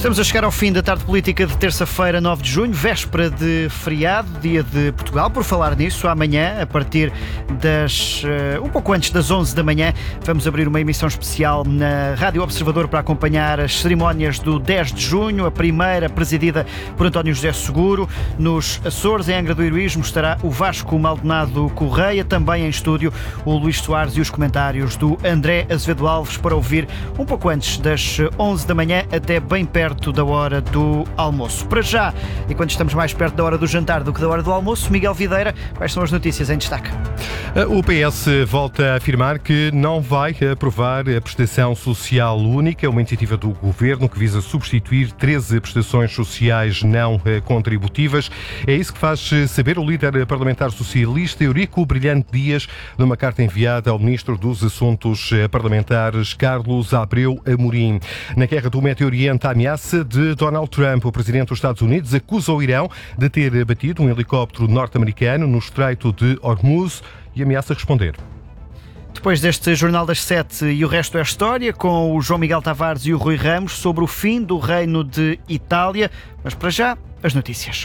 Estamos a chegar ao fim da tarde política de terça-feira, 9 de junho, véspera de feriado, dia de Portugal. Por falar nisso, amanhã, a partir das um pouco antes das 11 da manhã, vamos abrir uma emissão especial na Rádio Observador para acompanhar as cerimónias do 10 de junho, a primeira presidida por António José Seguro. Nos Açores, em Angra do Heroísmo, estará o Vasco Maldonado Correia, também em estúdio o Luís Soares e os comentários do André Azevedo Alves para ouvir um pouco antes das 11 da manhã, até bem perto da hora do almoço. Para já, enquanto estamos mais perto da hora do jantar do que da hora do almoço, Miguel Videira, quais são as notícias em destaque? O PS volta a afirmar que não vai aprovar a prestação social única, uma iniciativa do Governo que visa substituir 13 prestações sociais não contributivas. É isso que faz saber o líder parlamentar socialista Eurico Brilhante Dias numa carta enviada ao Ministro dos Assuntos Parlamentares Carlos Abreu Amorim. Na guerra do Médio Oriente, a ameaça de Donald Trump, o presidente dos Estados Unidos, acusa o Irão de ter batido um helicóptero norte-americano no Estreito de Hormuz e ameaça responder. Depois deste Jornal das 7 e o resto é história, com o João Miguel Tavares e o Rui Ramos, sobre o fim do Reino de Itália. Mas para já, as notícias.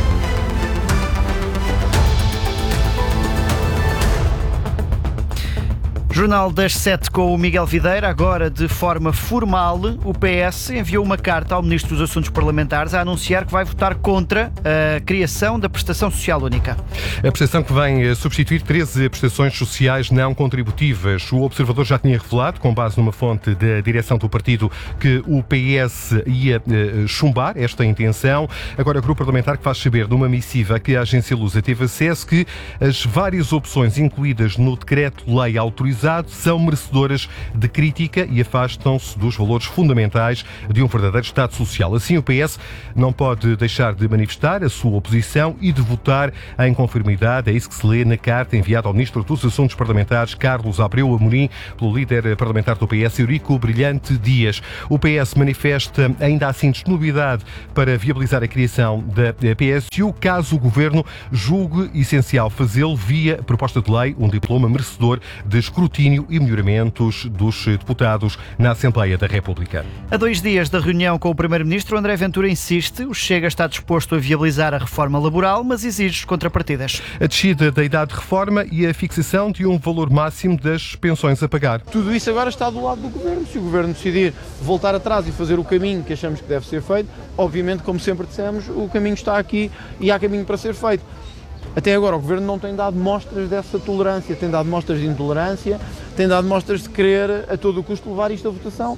Jornal das 7 com o Miguel Videira. Agora, de forma formal, o PS enviou uma carta ao Ministro dos Assuntos Parlamentares a anunciar que vai votar contra a criação da prestação social única. A prestação que vem substituir 13 prestações sociais não contributivas. O Observador já tinha revelado, com base numa fonte da direção do partido, que o PS ia chumbar esta intenção. Agora, o grupo parlamentar que faz saber numa missiva que a agência Lusa teve acesso que as várias opções incluídas no decreto-lei autorizado são merecedoras de crítica e afastam-se dos valores fundamentais de um verdadeiro Estado Social. Assim, o PS não pode deixar de manifestar a sua oposição e de votar em conformidade. É isso que se lê na carta enviada ao Ministro dos Assuntos Parlamentares Carlos Abreu Amorim pelo líder parlamentar do PS, Eurico Brilhante Dias. O PS manifesta ainda assim disponibilidade para viabilizar a criação da PSU, caso o Governo julgue essencial fazê-lo via proposta de lei, um diploma merecedor de escrutínio e melhoramentos dos deputados na Assembleia da República. A 2 dias da reunião com o Primeiro-Ministro, André Ventura insiste, o Chega está disposto a viabilizar a reforma laboral, mas exige contrapartidas. A descida da idade de reforma e a fixação de um valor máximo das pensões a pagar. Tudo isso agora está do lado do Governo. Se o Governo decidir voltar atrás e fazer o caminho que achamos que deve ser feito, obviamente, como sempre dissemos, o caminho está aqui e há caminho para ser feito. Até agora o Governo não tem dado mostras dessa tolerância, tem dado mostras de intolerância, tem dado mostras de querer a todo o custo levar isto à votação,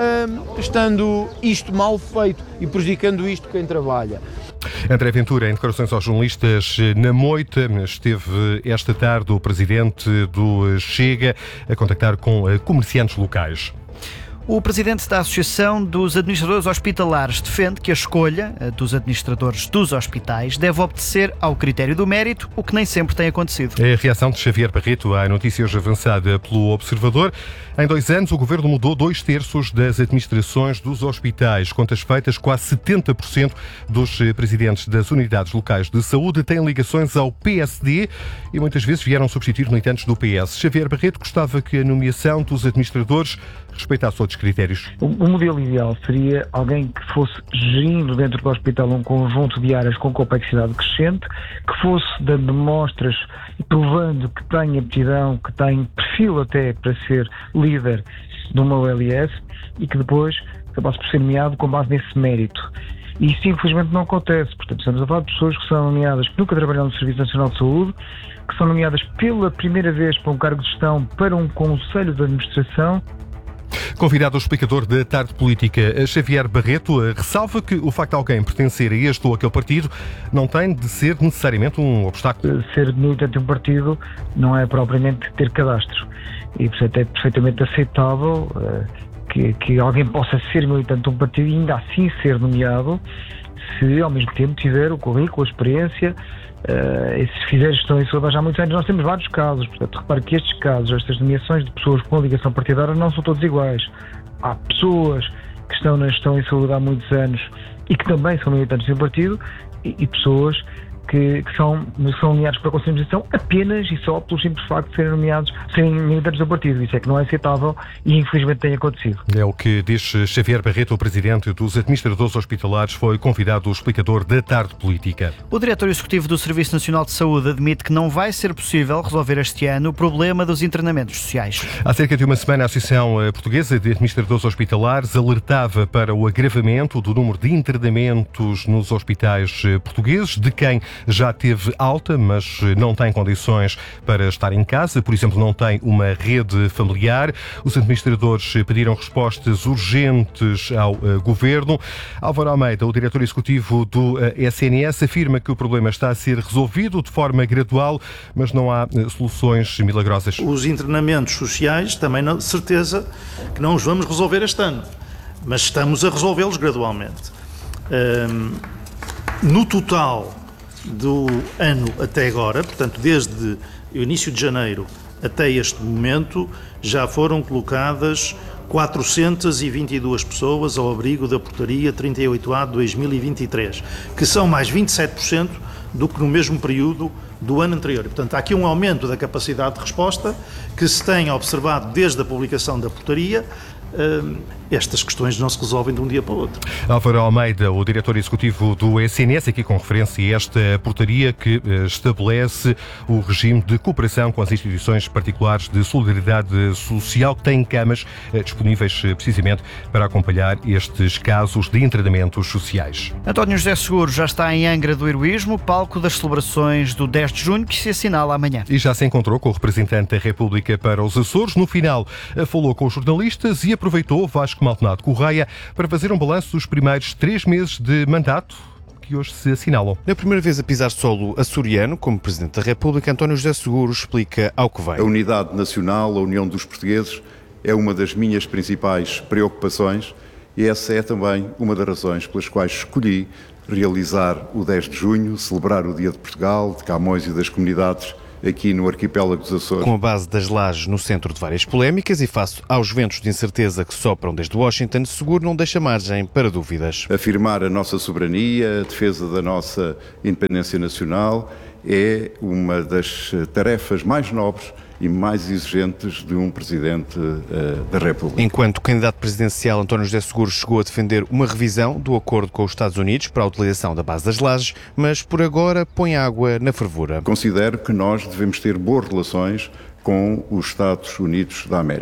estando isto mal feito e prejudicando isto quem trabalha. André Ventura, em declarações aos jornalistas na Moita, esteve esta tarde o presidente do Chega a contactar com comerciantes locais. O presidente da Associação dos Administradores Hospitalares defende que a escolha dos administradores dos hospitais deve obedecer ao critério do mérito, o que nem sempre tem acontecido. É a reação de Xavier Barreto à notícia hoje avançada pelo Observador. Em 2 anos, o Governo mudou 2/3 das administrações dos hospitais. Contas feitas, quase 70% dos presidentes das unidades locais de saúde têm ligações ao PSD e muitas vezes vieram substituir militantes do PS. Xavier Barreto gostava que a nomeação dos administradores respeitasse outros critérios. O modelo ideal seria alguém que fosse gerindo dentro do hospital um conjunto de áreas com complexidade crescente, que fosse dando mostras e provando que tem aptidão, que tem perfil até para ser líder de uma OLS e que depois acabasse por ser nomeado com base nesse mérito. E isso infelizmente não acontece. Portanto, estamos a falar de pessoas que são nomeadas que nunca trabalharam no Serviço Nacional de Saúde, que são nomeadas pela primeira vez para um cargo de gestão para um conselho de administração. Convidado ao explicador da tarde política, Xavier Barreto ressalva que o facto de alguém pertencer a este ou aquele partido não tem de ser necessariamente um obstáculo. Ser militante de um partido não é propriamente ter cadastro e, portanto, é perfeitamente aceitável que alguém possa ser militante de um partido e ainda assim ser nomeado se ao mesmo tempo tiver o currículo, a experiência, e se fizer gestão em saúde há muitos anos. Nós temos vários casos, portanto, repare que estes casos, estas nomeações de pessoas com ligação partidária não são todos iguais. Há pessoas que estão na gestão em saúde há muitos anos e que também são militantes de um partido e pessoas que são nomeados para o Conselho de Administração apenas e só pelo simples facto de serem militantes do partido. Isso é que não é aceitável e infelizmente tem acontecido. É o que diz Xavier Barreto, o presidente dos administradores hospitalares, foi convidado o explicador da Tarde Política. O diretor executivo do Serviço Nacional de Saúde admite que não vai ser possível resolver este ano o problema dos internamentos sociais. Há cerca de uma semana, a Associação Portuguesa de Administradores Hospitalares alertava para o agravamento do número de internamentos nos hospitais portugueses, de quem já teve alta, mas não tem condições para estar em casa, por exemplo, não tem uma rede familiar. Os administradores pediram respostas urgentes ao Governo. Álvaro Almeida, o diretor executivo do SNS, afirma que o problema está a ser resolvido de forma gradual, mas não há soluções milagrosas. Os internamentos sociais, também na certeza que não os vamos resolver este ano, mas estamos a resolvê-los gradualmente. No total do ano até agora, portanto, desde o início de janeiro até este momento, já foram colocadas 422 pessoas ao abrigo da portaria 38A de 2023, que são mais 27% do que no mesmo período do ano anterior. Portanto, há aqui um aumento da capacidade de resposta que se tem observado desde a publicação da portaria. Estas questões não se resolvem de um dia para o outro. Álvaro Almeida, o diretor executivo do SNS, aqui com referência a esta portaria que estabelece o regime de cooperação com as instituições particulares de solidariedade social que têm camas disponíveis precisamente para acompanhar estes casos de internamentos sociais. António José Seguro já está em Angra do Heroísmo, palco das celebrações do 10 de junho, que se assinala amanhã. E já se encontrou com o representante da República para os Açores. No final, falou com os jornalistas e aproveitou Vasco Maldonado Correia para fazer um balanço dos primeiros 3 meses de mandato que hoje se assinalam. Na primeira vez a pisar solo açoriano, como Presidente da República, António José Seguro explica ao que vem. A unidade nacional, a união dos portugueses, é uma das minhas principais preocupações e essa é também uma das razões pelas quais escolhi realizar o 10 de junho, celebrar o Dia de Portugal, de Camões e das comunidades aqui no arquipélago dos Açores. Com a base das lajes no centro de várias polémicas e face aos ventos de incerteza que sopram desde Washington, Seguro não deixa margem para dúvidas. Afirmar a nossa soberania, a defesa da nossa independência nacional é uma das tarefas mais nobres e mais exigentes de um Presidente da República. Enquanto candidato presidencial, António José Seguro chegou a defender uma revisão do acordo com os Estados Unidos para a utilização da base das lajes, mas por agora põe água na fervura. Considero que nós devemos ter boas relações com os Estados Unidos da América.